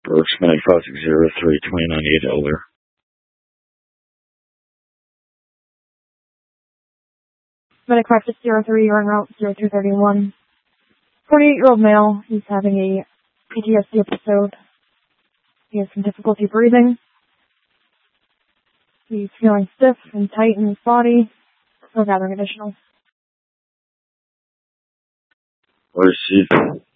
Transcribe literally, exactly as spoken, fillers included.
Works Medic five six zero three twenty ninety-eight Elder. Medic five six zero three, you're en route zero two three one. forty-eight-year-old male. He's having a P T S D episode. He has some difficulty breathing. He's feeling stiff and tight in his body. Still gathering additional. Where's she?